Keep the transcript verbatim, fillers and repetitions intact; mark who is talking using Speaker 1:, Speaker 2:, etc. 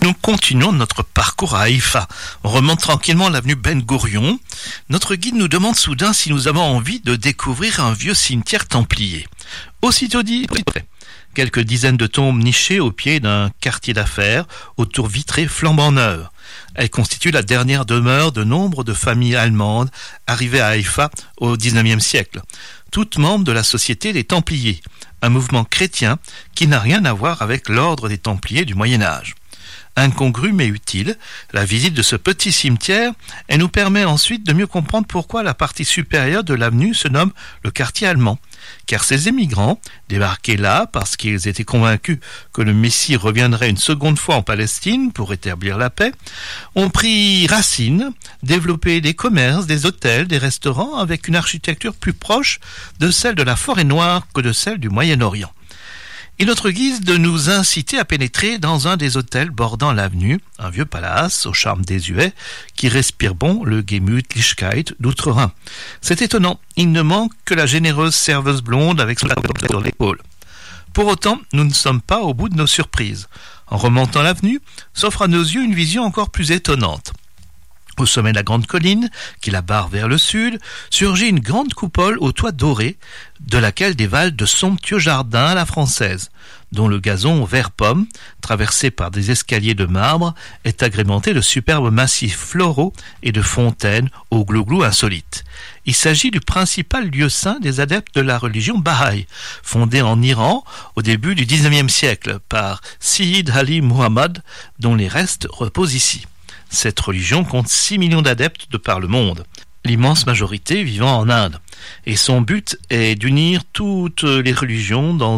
Speaker 1: Nous continuons notre parcours à Haïfa. On remonte tranquillement l'avenue Ben Gourion. Notre guide nous demande soudain si nous avons envie de découvrir un vieux cimetière templier. Aussitôt dit, quelques dizaines de tombes nichées au pied d'un quartier d'affaires, aux tours vitrées flambant neuves. Elles constituent la dernière demeure de nombre de familles allemandes arrivées à Haïfa au dix-neuvième siècle, toutes membres de la Société des Templiers, un mouvement chrétien qui n'a rien à voir avec l'ordre des Templiers du Moyen-Âge. Incongru mais utile, la visite de ce petit cimetière, elle nous permet ensuite de mieux comprendre pourquoi la partie supérieure de l'avenue se nomme le quartier allemand. Car ces émigrants, débarqués là parce qu'ils étaient convaincus que le Messie reviendrait une seconde fois en Palestine pour établir la paix, ont pris racine, développé des commerces, des hôtels, des restaurants avec une architecture plus proche de celle de la Forêt Noire que de celle du Moyen-Orient. Et notre guise de nous inciter à pénétrer dans un des hôtels bordant l'avenue, un vieux palace au charme désuet, qui respire bon le Gemütlichkeit d'outre-Rhin. C'est étonnant, il ne manque que la généreuse serveuse blonde avec son laptop sur l'épaule. Pour autant, nous ne sommes pas au bout de nos surprises. En remontant l'avenue, s'offre à nos yeux une vision encore plus étonnante. Au sommet de la grande colline, qui la barre vers le sud, surgit une grande coupole au toit doré, de laquelle dévalent de somptueux jardins à la française, dont le gazon vert pomme, traversé par des escaliers de marbre, est agrémenté de superbes massifs floraux et de fontaines au glouglou insolite. Il s'agit du principal lieu saint des adeptes de la religion Bahaï, fondée en Iran au début du dix-neuvième siècle par Syed Ali Muhammad, dont les restes reposent ici. Cette religion compte six millions d'adeptes de par le monde, l'immense majorité vivant en Inde, et son but est d'unir toutes les religions dans